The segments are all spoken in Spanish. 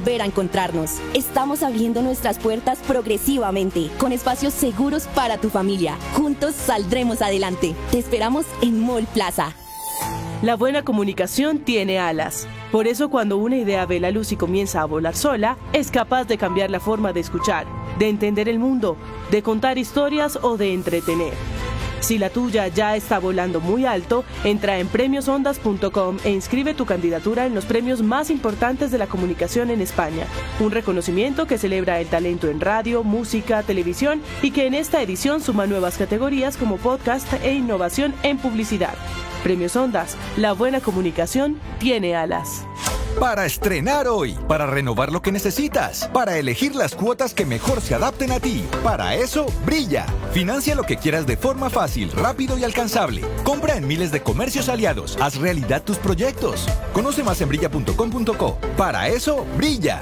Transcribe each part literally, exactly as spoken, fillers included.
volver a encontrarnos. Estamos abriendo nuestras puertas progresivamente, con espacios seguros para tu familia. Juntos saldremos adelante. Te esperamos en Mall Plaza. La buena comunicación tiene alas. Por eso, cuando una idea ve la luz y comienza a volar sola, es capaz de cambiar la forma de escuchar, de entender el mundo, de contar historias o de entretener. Si la tuya ya está volando muy alto, entra en premios ondas punto com e inscribe tu candidatura en los premios más importantes de la comunicación en España. Un reconocimiento que celebra el talento en radio, música, televisión y que en esta edición suma nuevas categorías como podcast e innovación en publicidad. Premios Ondas, la buena comunicación tiene alas. Para estrenar hoy, para renovar lo que necesitas, para elegir las cuotas que mejor se adapten a ti. Para eso, Brilla. Financia lo que quieras de forma fácil, rápido y alcanzable. Compra en miles de comercios aliados. Haz realidad tus proyectos. Conoce más en brilla punto com punto co. Para eso, Brilla.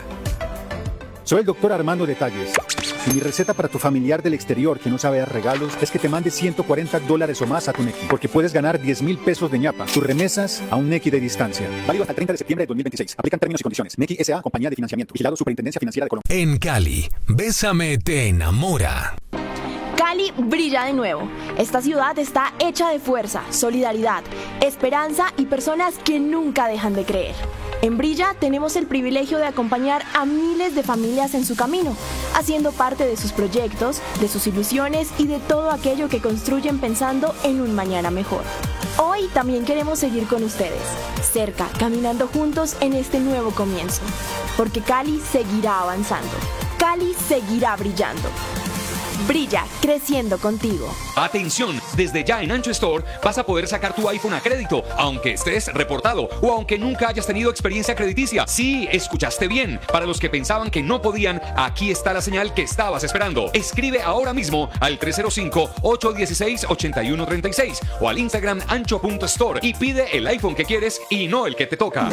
Soy el doctor Armando Detalles. Y mi receta para tu familiar del exterior que no sabe dar regalos es que te mande ciento cuarenta dólares o más a tu Nequi, porque puedes ganar diez mil pesos de ñapa. Tus remesas a un Nequi de distancia. Válido hasta el treinta de septiembre de dos mil veintiséis. Aplican términos y condiciones. Nequi S A, compañía de financiamiento. Vigilado Superintendencia Financiera de Colombia. En Cali, Bésame te enamora. Cali brilla de nuevo. Esta ciudad está hecha de fuerza, solidaridad, esperanza y personas que nunca dejan de creer. En Brilla tenemos el privilegio de acompañar a miles de familias en su camino, haciendo parte de sus proyectos, de sus ilusiones y de todo aquello que construyen pensando en un mañana mejor. Hoy también queremos seguir con ustedes, cerca, caminando juntos en este nuevo comienzo, porque Cali seguirá avanzando, Cali seguirá brillando. Brilla, creciendo contigo. Atención, desde ya en Ancho Store vas a poder sacar tu iPhone a crédito, aunque estés reportado o aunque nunca hayas tenido experiencia crediticia. Sí, escuchaste bien. Para los que pensaban que no podían, aquí está la señal que estabas esperando. Escribe ahora mismo al tres cero cinco, ocho uno seis, ocho uno tres seis o al Instagram ancho punto store y pide el iPhone que quieres y no el que te toca.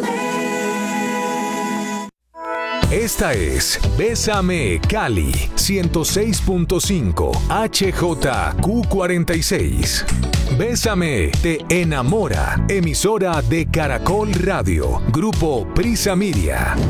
Esta es Bésame Cali ciento seis punto cinco H J Q cuarenta y seis. Bésame te enamora. Emisora de Caracol Radio. Grupo Prisa Media.